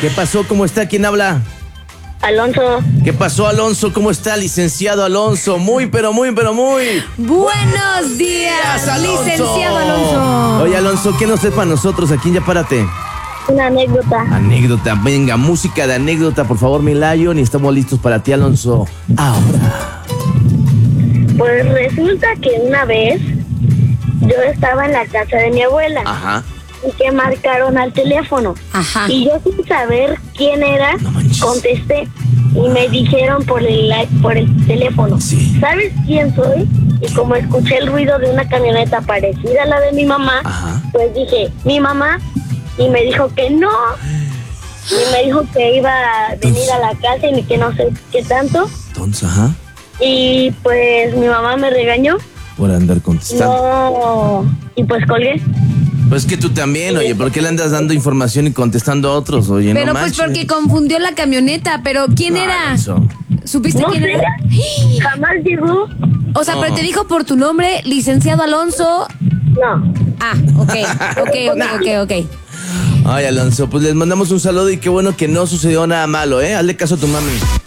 ¿Qué pasó? ¿Cómo está? ¿Quién habla? Alonso. ¿Qué pasó, Alonso? ¿Cómo está, licenciado Alonso? Muy. Buenos días, Alonso. licenciado Alonso. Oye, Alonso, ¿qué nos trae para nosotros aquí en Ya Párate? Una anécdota. Anécdota, venga, música de anécdota, por favor, mi Lion, y estamos listos para ti, Alonso. Ahora. Pues resulta que una vez yo estaba en la casa de mi abuela Ajá. y que marcaron al teléfono. Ajá. Y yo sin saber quién era, No manches. contesté y me dijeron por el teléfono, Sí. ¿sabes quién soy? Y como escuché el ruido de una camioneta parecida a la de mi mamá, Ajá. pues dije, mi mamá, y me dijo que no. Y me dijo que iba a venir a la casa y que no sé qué tanto. Entonces, ajá, Y pues mi mamá me regañó. por andar contestando. No. Y pues colgué. Pues que tú también, oye, ¿por qué le andas dando información y contestando a otros? Oye, Pero no pues manches. porque confundió la camioneta, pero ¿quién No, era? Alonso. ¿Supiste No quién sé. era? Jamás llegó. O sea, pero No. te dijo por tu nombre, licenciado Alonso. No. Ah, ok. Ay, Alonso, pues les mandamos un saludo y qué bueno que no sucedió nada malo, ¿eh? Hazle caso a tu mami.